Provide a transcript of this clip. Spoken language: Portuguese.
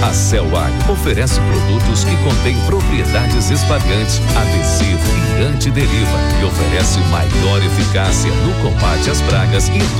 A Cellag oferece produtos que contêm propriedades espalhantes, adesivo e antideriva e oferece maior eficácia no combate às pragas e